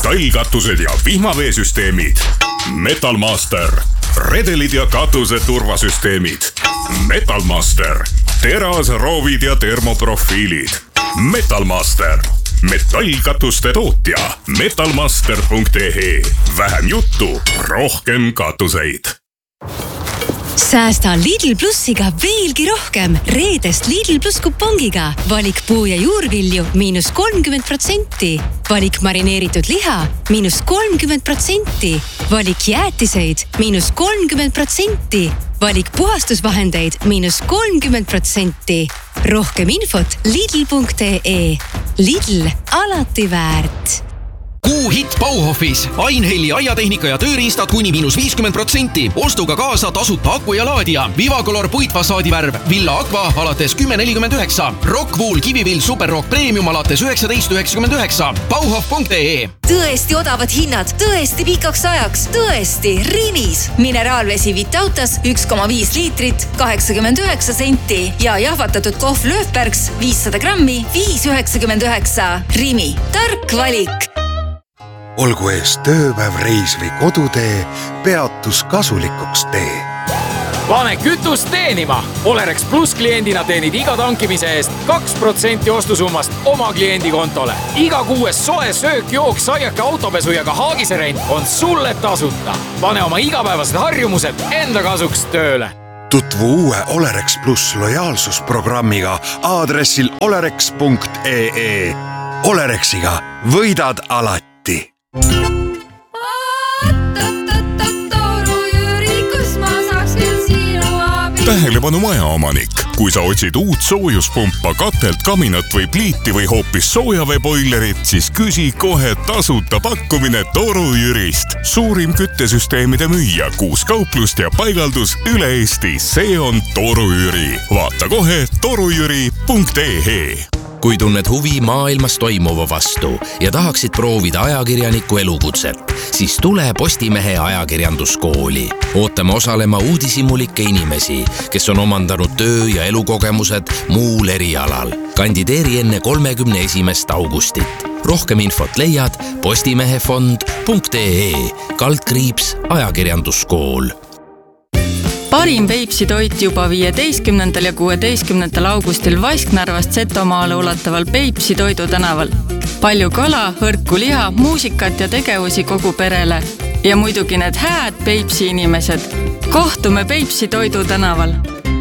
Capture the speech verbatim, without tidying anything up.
metallkatused ja vihmaveesüsteemid. Metalmaster. Redelid ja katuse turvasüsteemid. Metalmaster. Terasroovid ja termoprofiilid. Metalmaster. Metallkatuste tootja. metalmaster punkt ee. Vähem juttu, rohkem katuseid. Säästa Lidl Plussiga veelgi rohkem. Reedest Lidl Plus kupongiga. Valik puu- ja juurvilju miinus kolmkümmend protsenti. Valik marineeritud liha miinus kolmkümmend protsenti. Valik jäätiseid miinus kolmkümmend protsenti. Valik puhastusvahendeid miinus kolmkümmend protsenti. Rohkem infot lidl punkt ee. Lidl, alati väärt. Kuu hitt Bauhofis. Ainhelli aiatehnika ja tööriistad kuni miinus viiskümmend protsenti. Ostuga kaasa tasuta aku ja laadija. Vivacolor puitfassaadivärv Villa Aqua alates kümme nelikümmend üheksa. Rockwool Kivivill Superrock Premium alates üheksateist üheksakümmend üheksa. Bauhof punkt ee. Tõesti odavad hinnad, tõesti pikaks ajaks, tõesti Rimis. Mineraalvesi Vitautas üks koma viis liitrit, kaheksakümmend üheksa senti ja jahvatatud kohv Löfbergs viissada grammi, viis üheksakümmend üheksa. Rimi, tark valik. Olgu ees tööpäev, reis või kodutee, peatus kasulikuks tee. Pane kütust teenima! Olerex Plus kliendina teenid iga tankimise eest kaks protsenti ostusummast oma kliendi kontole. Iga kuues soe söök, jook, saiake, autopesu ja ka haagiserent on sulle tasuta. Pane oma igapäevased harjumused enda kasuks tööle. Tutvu uue Olerex Plus lojaalsusprogrammiga aadressil olerex punkt ee. Olerexiga võidad alati. Tähelepanu majaomanik. Kui sa otsid uut soojuspumpa, katelt, kaminat või pliiti või hoopis soojaveeboilerit, siis küsi kohe tasuta pakkumine Toru Jürist. Suurim küttesüsteemide müüja, kuus kauplust ja paigaldus üle Eesti. See on Toru Jüri. Vaata kohe torujüri punkt ee. Kui tunned huvi maailmas toimuva vastu ja tahaksid proovida ajakirjaniku elukutset, siis tule Postimehe ajakirjanduskooli. Ootame osalema uudishimulikke inimesi, kes on omandanud töö- ja elukogemused muul erialal. Kandideeri enne kolmekümne esimest augustit. Rohkem infot leiad postimehefond punkt ee, kaldkriips ajakirjanduskool. Parim Peipsi toit juba viieteistkümnendal ja kuueteistkümnendal augustil Vasknarvast Setomaale ulataval Peipsi toidu tänaval. Palju kala, hõrku liha, muusikat ja tegevusi kogu perele. Ja muidugi need hääd Peipsi inimesed. Kohtume Peipsi toidu tänaval.